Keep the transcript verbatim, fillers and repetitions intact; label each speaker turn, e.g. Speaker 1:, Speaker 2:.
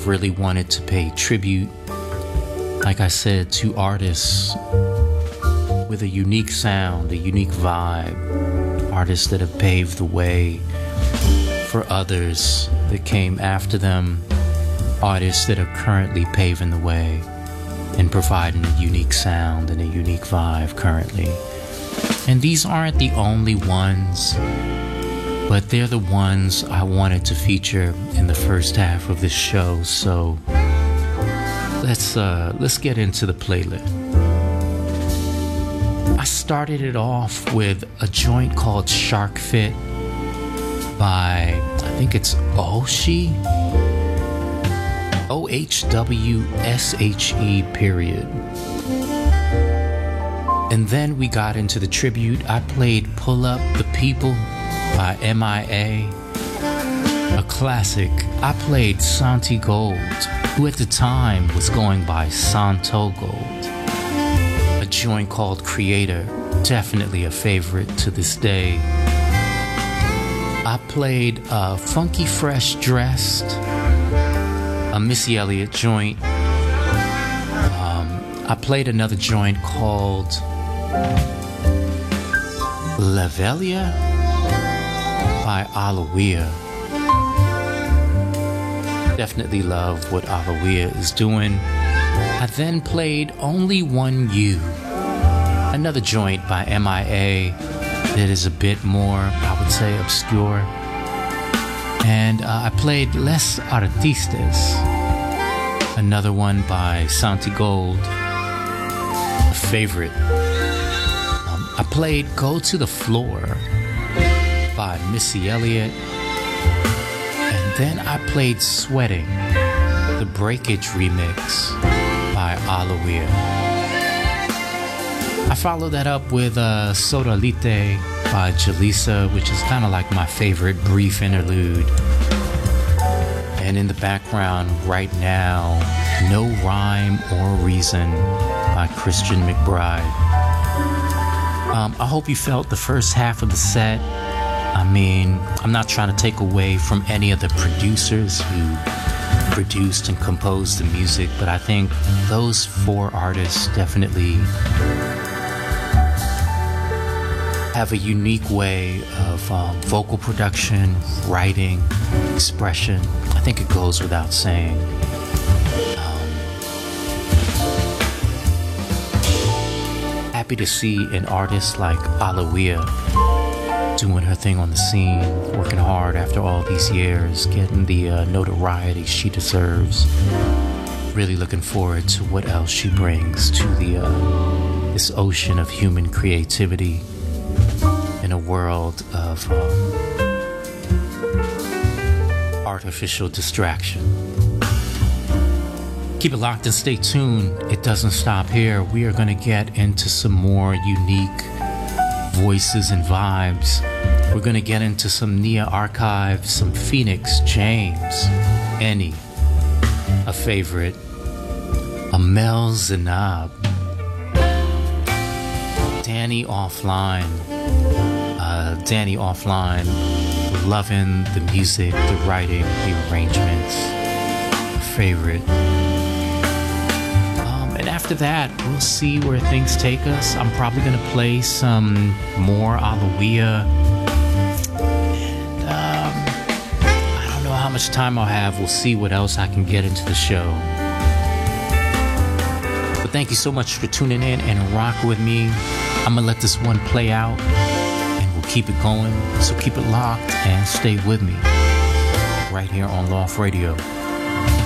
Speaker 1: I've really wanted to pay tribute, like I said, to artists with a unique sound, a unique vibe, artists that have paved the way for others that came after them, artists that are currently paving the way and providing a unique sound and a unique vibe currently. And these aren't the only ones, but they're the ones I wanted to feature in the first half of this show. So let's uh, let's get into the playlist. I started it off with a joint called Shark Fit by, I think it's Oshi, O H W S H E period. And then we got into the tribute. I played Pull Up the People by M I A, a classic. I played Santi Gold, who at the time was going by Santo Gold. A joint called Creator, definitely a favorite to this day. I played uh, Funky Fresh Dressed, a Missy Elliott joint. Um, I played another joint called La Velia by Alawia. Definitely love what Alawia is doing. I then played Only One You, another joint by M I A that is a bit more, I would say, obscure. And uh, I played Les Artistas, another one by Santi Gold, a favorite. Um, I played Go to the Floor by Missy Elliott. And then I played Sweating, the Breakage remix by Alawia. I followed that up with uh, Sodalite by Jalisa, which is kind of like my favorite brief interlude. And in the background right now, No Rhyme or Reason by Christian McBride. Um, I hope you felt the first half of the set. I mean, I'm not trying to take away from any of the producers who produced and composed the music, but I think those four artists definitely have a unique way of um, vocal production, writing, expression. I think it goes without saying. Um, happy to see an artist like Alawia doing her thing on the scene, working hard after all these years, getting the uh, notoriety she deserves. Really looking forward to what else she brings to the uh, this ocean of human creativity in a world of um, artificial distraction. Keep it locked and stay tuned. It doesn't stop here. We are going to get into some more unique voices and vibes. We're going to get into some Nia Archive, some Phoenix James, Annie, a favorite, a Mel Zenab, Danny Offline, uh, Danny Offline, loving the music, the writing, the arrangements, a favorite. And after that, we'll see where things take us. I'm probably going to play some more Alawia. And um, I don't know how much time I'll have. We'll see what else I can get into the show. But thank you so much for tuning in and rocking with me. I'm going to let this one play out, and we'll keep it going. So keep it locked and stay with me right here on Loft Radio.